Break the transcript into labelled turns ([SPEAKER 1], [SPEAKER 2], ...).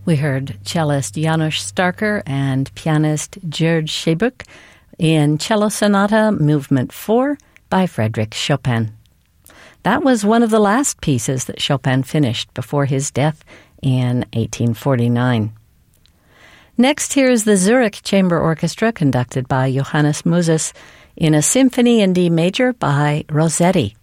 [SPEAKER 1] We heard cellist Janusz Starker and pianist George Shebuck in Cello Sonata Movement 4 by Frédéric Chopin. That was one of the last pieces that Chopin finished before his death in 1849. Next, here's the Zurich Chamber Orchestra conducted by Johannes Muses in a symphony in D major by Rossetti.